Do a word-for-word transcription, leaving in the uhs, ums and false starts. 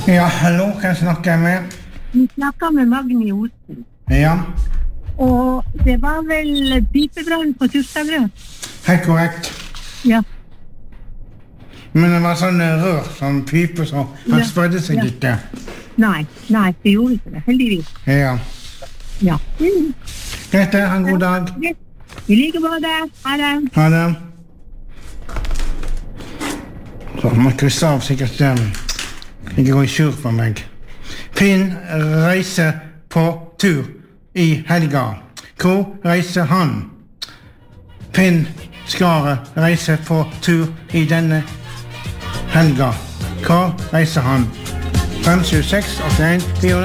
Ja, hallo, kan jeg snakke med? Vi snakker med Magni Osen. Ja. Og det var vel pipebrann på Tustagrøt? Helt korrekt. Ja. Men det var sånn rør, sånn pipe, så han Ja, spredde seg ja. ikke. Nei, nei, det gjorde ikke det, heldigvis. Ja. Ja. Mm. Greit, det, ha en god dag. I like måte. Ha det. Ha det. Så må jeg krysse av sikkert um, ikke gå i sur for meg. Finn reiser på tur i helga. Hvor reiser han? Finn Skare reiser på tur i denne helga. Hvor reiser han? fem sju seks åtte en fire